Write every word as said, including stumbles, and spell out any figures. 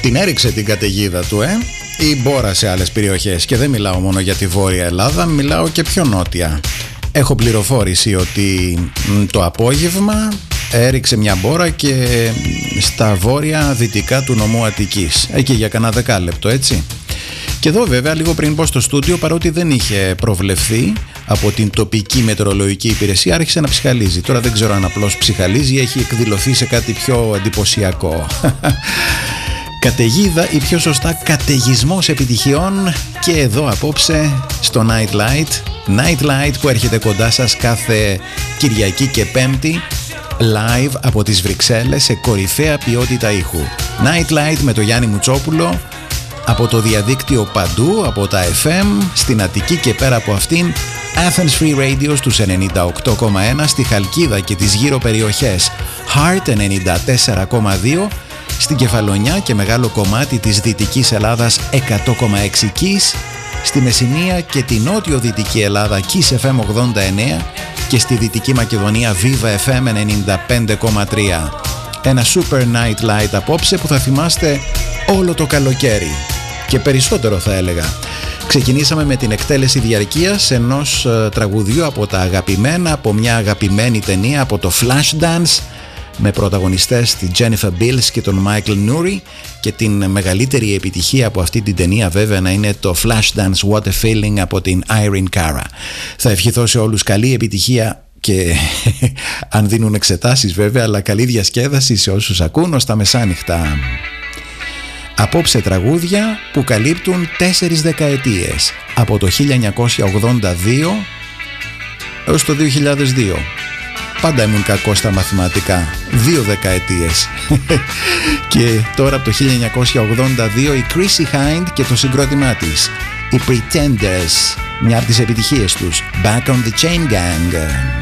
Την έριξε την καταιγίδα του, ε, η μπόρα σε άλλες περιοχές. Και δεν μιλάω μόνο για τη Βόρεια Ελλάδα, μιλάω και πιο νότια. Έχω πληροφόρηση ότι το απόγευμα έριξε μια μπόρα και στα βόρεια δυτικά του νομού Αττικής. Εκεί για κανένα δεκάλεπτο, έτσι. Και εδώ βέβαια λίγο πριν μπω στο στούντιο, παρότι δεν είχε προβλεφθεί από την τοπική μετεωρολογική υπηρεσία, άρχισε να ψυχαλίζει. Τώρα δεν ξέρω αν απλώς ψυχαλίζει ή έχει εκδηλωθεί σε κάτι πιο εντυπωσιακό. Καταιγίδα ή πιο σωστά καταιγισμός επιτυχιών και εδώ απόψε στο Nightlight. Nightlight που έρχεται κοντά σας κάθε Κυριακή και Πέμπτη live από τις Βρυξέλλες σε κορυφαία ποιότητα ήχου. Nightlight με το Γιάννη Μουτσόπουλο από το διαδίκτυο παντού, από τα εφ εμ στην Αττική και πέρα από αυτήν Athens Free Radio στους ενενήντα οκτώ κόμμα ένα, στη Χαλκίδα και τις γύρω περιοχές Heart ενενήντα τέσσερα κόμμα δύο, στην Κεφαλονιά και μεγάλο κομμάτι της Δυτικής Ελλάδας εκατό κόμμα έξι Kiss, στη Μεσσηνία και τη νότιο-δυτική Ελλάδα Kiss εφ εμ ογδόντα εννέα και στη Δυτική Μακεδονία Viva εφ εμ ενενήντα πέντε κόμμα τρία. Ένα super night light απόψε που θα θυμάστε όλο το καλοκαίρι και περισσότερο θα έλεγα. Ξεκινήσαμε με την εκτέλεση διαρκείας ενός uh, τραγουδιού από τα αγαπημένα, από μια αγαπημένη ταινία, από το Flashdance, με πρωταγωνιστές τη Jennifer Beals και τον Michael Nouri, και την μεγαλύτερη επιτυχία από αυτή την ταινία βέβαια να είναι το Flashdance What a Feeling από την Irene Cara. Θα ευχηθώ σε όλους καλή επιτυχία και αν δίνουν εξετάσεις βέβαια, αλλά καλή διασκέδαση σε όσους ακούν ως τα μεσάνυχτα. Απόψε τραγούδια που καλύπτουν τέσσερις δεκαετίες, από το χίλια εννιακόσια ογδόντα δύο έως το δύο χιλιάδες δύο. Πάντα ήμουν κακός στα μαθηματικά, δύο δεκαετίες. Και τώρα από το χίλια εννιακόσια ογδόντα δύο η Chrissy Hind και το συγκρότημά της, οι Pretenders, μια από τις επιτυχίες τους, Back on the Chain Gang.